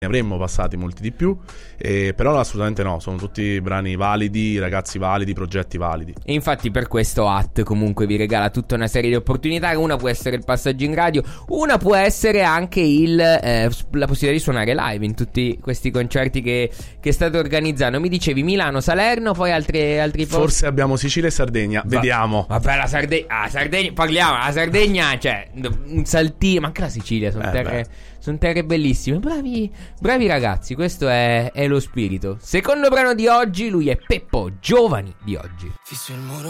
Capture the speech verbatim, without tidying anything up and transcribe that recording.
ne avremmo passati molti di più, eh, però assolutamente no, sono tutti brani validi, ragazzi validi, progetti validi. E infatti per questo A T comunque vi regala tutta una serie di opportunità. Una può essere il passaggio in radio, una può essere anche il eh, la possibilità di suonare live in tutti questi concerti che, che state organizzando. Mi dicevi Milano, Salerno, poi altri, altri posti? Forse abbiamo Sicilia e Sardegna, Va- vediamo. Vabbè, la Sardegna, ah, Sardegna, parliamo, la Sardegna, cioè un saltino, ma anche la Sicilia, sono eh terre... Beh. Sono terre bellissime. Bravi, bravi ragazzi, questo è, è lo spirito. Secondo brano di oggi, lui è Peppo, Giovani di oggi. Fisso il muro